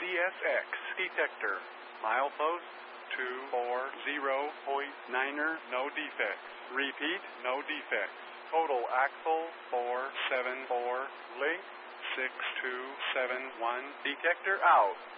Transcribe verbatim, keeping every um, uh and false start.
S X detector. Milepost two four zero point niner, no defects. Repeat, no defects. Total axle four seven four, link six two seven one, detector out.